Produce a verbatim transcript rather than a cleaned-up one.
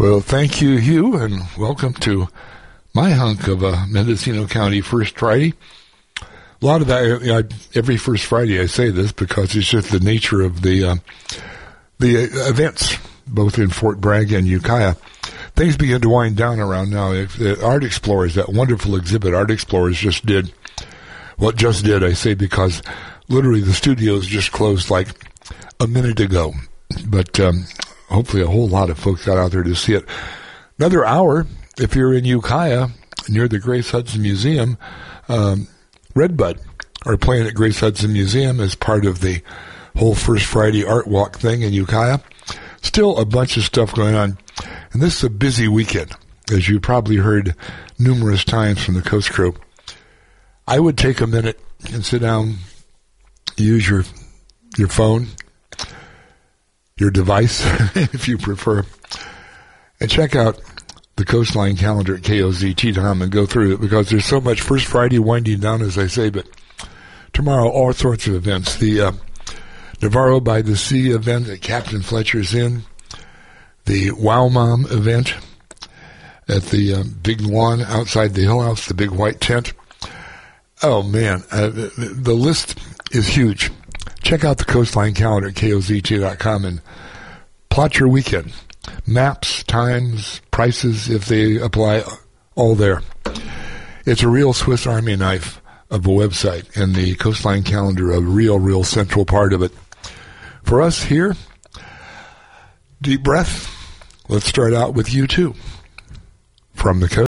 Well, thank you, Hugh, and welcome to my hunk of uh, Mendocino County First Friday. A lot of that, I, every First Friday I say this because it's just the nature of the uh, the events, both in Fort Bragg and Ukiah. Things begin to wind down around now. If the Art Explorers, that wonderful exhibit, Art Explorers just did, well, just did, I say, because literally the studios just closed like a minute ago. But um, hopefully a whole lot of folks got out there to see it. Another hour, if you're in Ukiah, near the Grace Hudson Museum, um, Redbud are playing at Grace Hudson Museum as part of the whole First Friday Art Walk thing in Ukiah. Still a bunch of stuff going on. And this is a busy weekend, as you probably heard numerous times from the Coast Crew. I would take a minute and sit down, use your your phone, your device, if you prefer, and check out the Coastline calendar at K O Z T dot com and go through it, because there's so much First Friday winding down, as I say, but tomorrow all sorts of events. The uh, Navarro by the Sea event at Captain Fletcher's Inn, the Wow Mom event at the uh, big lawn outside the Hill House, the big white tent. Oh, man, uh, the, the list is huge. Check out the Coastline calendar at K O Z T dot com and plot your weekend. Maps, times, prices, if they apply, all there. It's a real Swiss Army knife of a website, and the Coastline calendar a real, real central part of it. For us here, deep breath. Let's start out with U two from the coast.